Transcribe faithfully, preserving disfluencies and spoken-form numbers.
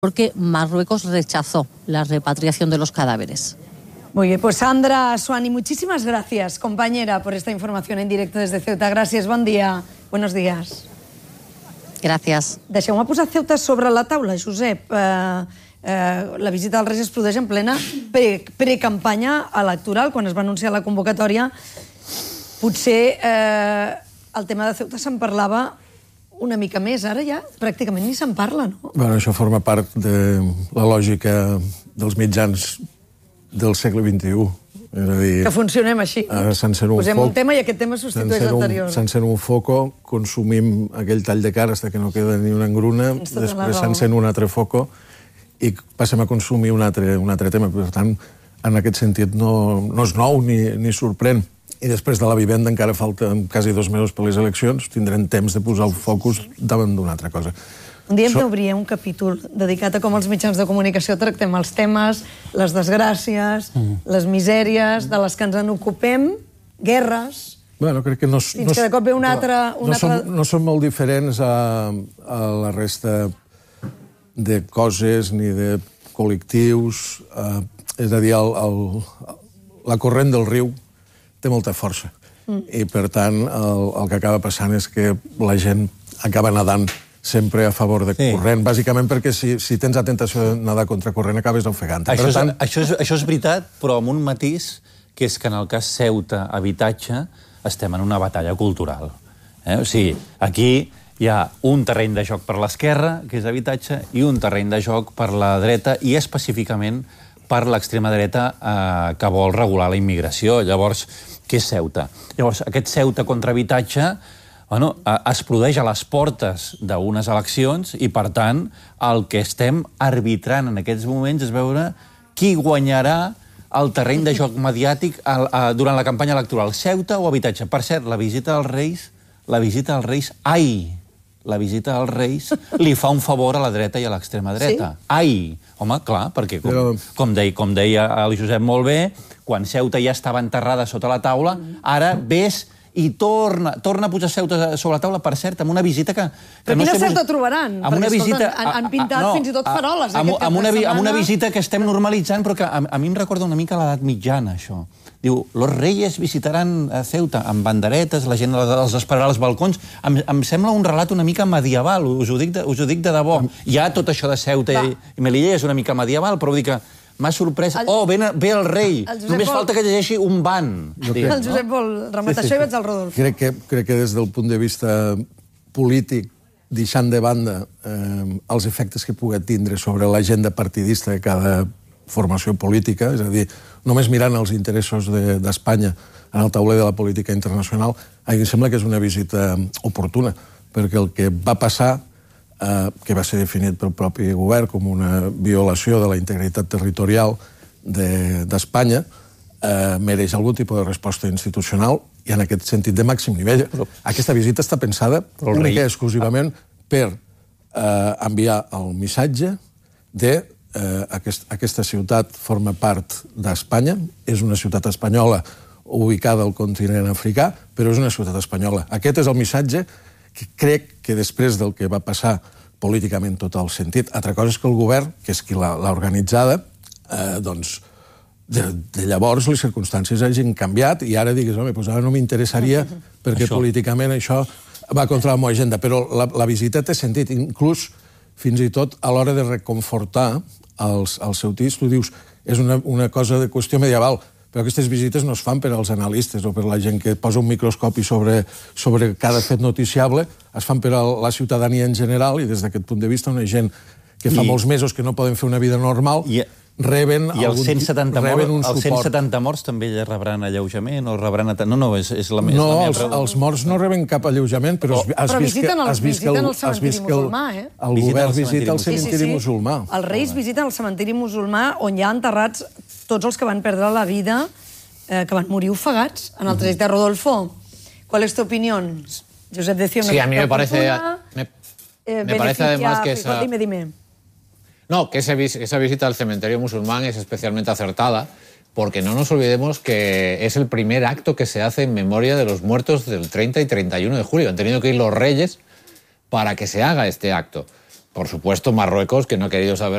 porque Marruecos rechazó la repatriación de los cadáveres. Muy bien, pues Sandra Suani, muchísimas gracias, compañera, por esta información en directo desde Ceuta. Gràcies, bon dia, buenos días. Gràcies. Deixeu-me posar Ceuta sobre la taula, Josep. Eh, eh, la visita dels Reis es produeix en plena precampanya electoral, quan es va anunciar la convocatòria. Potser eh, el tema de Ceuta se'n parlava una mica més, ara ja pràcticament ni se'n parla, no? Bueno, això forma part de la lògica dels mitjans del segle vint-i-u. És a dir, que funcionem així. Posem un tema i aquest tema substitueix l'anterior. S'encén un foco, consumim aquell tall de cara fins que no queda ni una engruna, després s'encén un altre foco i passem a consumir un altre, un altre tema. Per tant, en aquest sentit no, no és nou ni, ni sorprèn. I després de la vivenda encara falten quasi dos mesos per les eleccions, tindrem temps de posar el focus davant d'una altra cosa. Un dia hem d'obrir un capítol dedicat a com els mitjans de comunicació tractem els temes, les desgràcies, les misèries de les que ens en ocupem, guerres... Bueno, crec que no... Fins que de cop ve una altra... No són molt diferents a la resta de coses ni de col·lectius. És a dir, la corrent del riu té molta força. I, per tant, el que acaba passant és que la gent acaba nedant sempre a favor de corrent, bàsicament perquè si, si tens la tentació de nedar contra corrent acabes ofegant. Això, tant... això, és, això és veritat, però amb un matís, que és que en el cas Ceuta, habitatge, estem en una batalla cultural. Eh? O sigui, aquí hi ha un terreny de joc per l'esquerra, que és habitatge, i un terreny de joc per la dreta, i específicament per l'extrema dreta eh, que vol regular la immigració. Llavors, què és Ceuta? Llavors, aquest Ceuta contra habitatge Bueno, es produeix a les portes d'unes eleccions i, per tant, el que estem arbitrant en aquests moments és veure qui guanyarà el terreny de joc mediàtic durant la campanya electoral, Ceuta o habitatge. Per cert, la visita dels Reis, la visita dels Reis, ai, la visita dels Reis li fa un favor a la dreta i a l'extrema dreta. Sí? Ai! Home, clar, perquè, com, Però... com, deia, com deia el Josep molt bé, quan Ceuta ja estava enterrada sota la taula, ara ves... i torna, torna a posar Ceuta sobre la taula, per cert, amb una visita que... Però quina Ceuta trobaran? Perquè, escolta, han pintat fins i tot faroles. Amb una visita que estem normalitzant, però que a mi em recorda una mica l'edat mitjana, això. Diu, los reyes visitaran Ceuta amb banderetes, la gent els esperarà als balcons. Em sembla un relat una mica medieval, us ho dic de debò. Hi ha tot això de Ceuta i Melilla, és una mica medieval, però vull dir que m'ha sorprès. Oh, ve el rei. Només falta que llegeixi un ban. El Josep vol rematar això i vaig al Rodolfo. Crec que des del punt de vista polític, deixant de banda els efectes que pugui tindre sobre l'agenda partidista de cada formació política, és a dir, només mirant els interessos d'Espanya en el tauler de la política internacional, a mi em sembla que és una visita oportuna, perquè el que va passar que va ser definit pel propi govern com una violació de la integritat territorial d'Espanya, mereix algun tipus de resposta institucional i en aquest sentit de màxim nivell. Aquesta visita està pensada únicament i exclusivament per enviar el missatge de aquesta ciutat forma part d'Espanya, és una ciutat espanyola ubicada al continent africà, però és una ciutat espanyola. Aquest és el missatge que crec que després del que va passar políticament tot el sentit. Altra cosa és que el govern, que és qui l'ha organitzada, doncs, de llavors les circumstàncies hagin canviat i ara digues, home, doncs ara no m'interessaria perquè políticament això va contra la meva agenda. Però la visita té sentit, inclús fins i tot a l'hora de reconfortar els seutís, tu dius, és una cosa de qüestió medieval, però aquestes visites no es fan per als analistes o per la gent que posa un microscopi sobre cada fet noticiable, es fan per a la ciutadania en general i des d'aquest punt de vista una gent que fa molts mesos que no poden fer una vida normal reben un suport. I els cent setanta morts també rebran alleujament o rebran... No, no, és la meva pregunta. No, els morts no reben cap alleujament, però has vist que el govern visita el cementiri musulmà. Els reis visiten el cementiri musulmà on hi ha enterrats tots els que van perdre la vida, que van morir ofegats en el trajecte. Rodolfo, ¿cuál es tu opinión? Josep decía una... Sí, a mí me parece... Me parece además que esa... Dime, dime. No, que esa visita al cementerio musulmán es especialmente acertada porque no nos olvidemos que es el primer acto que se hace en memoria de los muertos del treinta y treinta y uno de julio. Han tenido que ir los reyes para que se haga este acto. por supuesto, Marruecos, que no ha querido saber